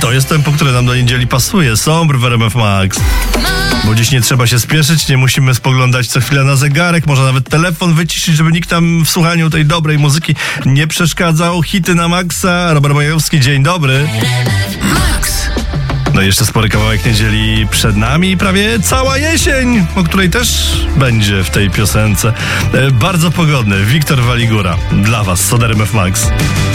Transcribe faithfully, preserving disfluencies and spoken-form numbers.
to jest tempo, które nam do niedzieli pasuje. Sombr w R M F Max. Bo dziś nie trzeba się spieszyć, nie musimy spoglądać co chwilę na zegarek, można nawet telefon wyciszyć, żeby nikt tam w słuchaniu tej dobrej muzyki nie przeszkadzał. Hity na maksa. Robert Majowski, dzień dobry. Max. No i jeszcze spory kawałek niedzieli przed nami, prawie cała jesień, o której też będzie w tej piosence. E, bardzo pogodny Wiktor Waligura dla was z R M F Max.